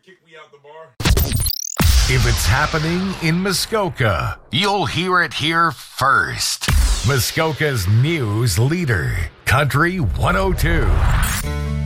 kick me out the bar. If it's happening in Muskoka, you'll hear it here first. Muskoka's news leader, Country 102.